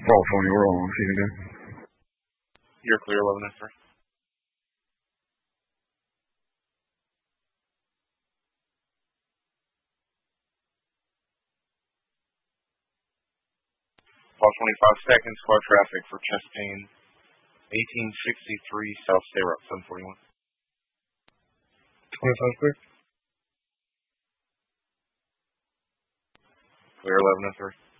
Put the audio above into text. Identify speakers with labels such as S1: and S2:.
S1: False on you, we're all on. See you again.
S2: You're clear, 11 and 3. Fall 25 seconds, car traffic for chest pain. 1863 South State Route 741.
S1: 25 clear.
S2: Clear, 11 and 3.